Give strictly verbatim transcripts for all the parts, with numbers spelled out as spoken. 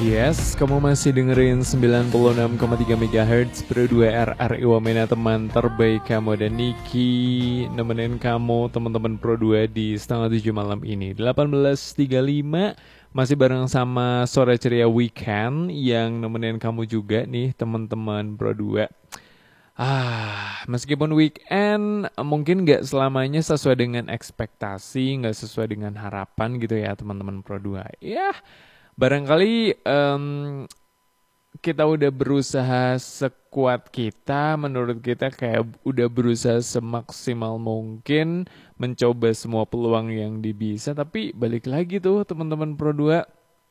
Yes, kamu masih dengerin sembilan puluh enam koma tiga megahertz Pro dua R R I Wamena, teman terbaik kamu, dan Niki nemenin kamu teman-teman Pro dua di setengah tujuh malam ini delapan belas tiga puluh lima. Masih bareng sama Sore Ceria Weekend yang nemenin kamu juga nih teman-teman Pro dua. Ah, meskipun weekend mungkin gak selamanya sesuai dengan ekspektasi, gak sesuai dengan harapan gitu ya teman-teman Pro dua. Ya, barangkali em, kita udah berusaha sekuat kita, menurut kita kayak udah berusaha semaksimal mungkin mencoba semua peluang yang dibisa, tapi balik lagi tuh teman-teman Pro dua.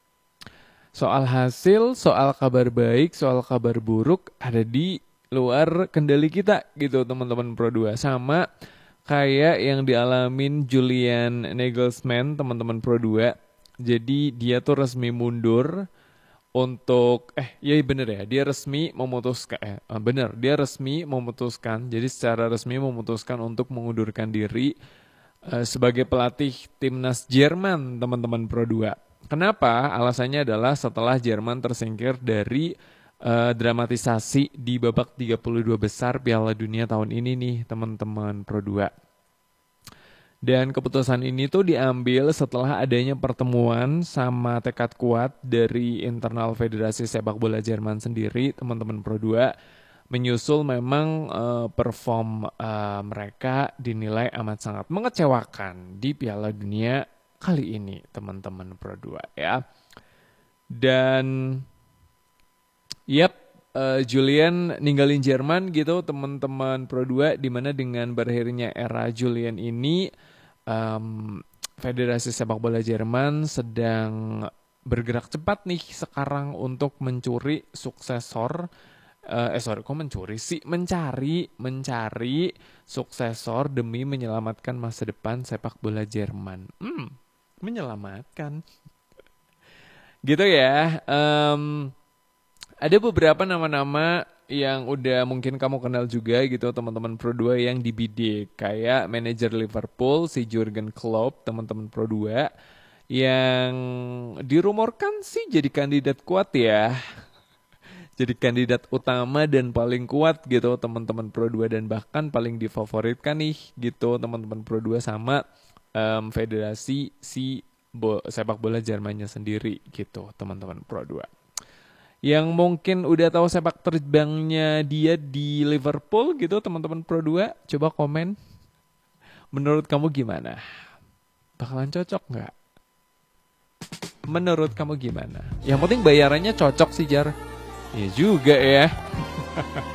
Soal hasil, soal kabar baik, soal kabar buruk ada di luar kendali kita gitu teman-teman Pro dua. Sama kayak yang dialamin Julian Nagelsmann teman-teman Pro dua. Jadi dia tuh resmi mundur untuk eh ya bener ya, dia resmi memutuskan eh bener, dia resmi memutuskan. Jadi secara resmi memutuskan untuk mengundurkan diri eh, sebagai pelatih timnas Jerman teman-teman Pro dua. Kenapa? Alasannya adalah setelah Jerman tersingkir dari uh, dramatisasi di babak tiga puluh dua besar Piala Dunia tahun ini nih teman-teman Pro dua. Dan keputusan ini tuh diambil setelah adanya pertemuan sama tekad kuat dari internal Federasi Sepak Bola Jerman sendiri teman-teman Pro dua. Menyusul memang uh, perform uh, mereka dinilai amat sangat mengecewakan di Piala Dunia kali ini teman-teman Pro dua ya. Dan yep, uh, Julian ninggalin Jerman gitu teman-teman Pro dua, dimana dengan berakhirnya era Julian ini um, Federasi Sepak Bola Jerman sedang bergerak cepat nih sekarang untuk mencuri suksesor uh, eh sorry kok mencuri sih mencari mencari suksesor demi menyelamatkan masa depan sepak bola Jerman. Hmm. Menyelamatkan gitu ya. um, Ada beberapa nama-nama yang udah mungkin kamu kenal juga gitu teman-teman Pro dua yang dibidik, kayak manajer Liverpool si Jurgen Klopp teman-teman Pro dua, yang dirumorkan sih jadi kandidat kuat ya, jadi kandidat utama dan paling kuat gitu teman-teman Pro dua, dan bahkan paling difavoritkan nih gitu teman-teman Pro dua sama Um, federasi si bo- sepak bola Jermannya sendiri gitu teman-teman Pro dua. Yang mungkin udah tahu sepak terbangnya dia di Liverpool gitu teman-teman Pro dua, coba komen. Menurut kamu gimana? Bakalan cocok nggak? Menurut kamu gimana? Yang penting bayarannya cocok sih Jar. Iya juga ya.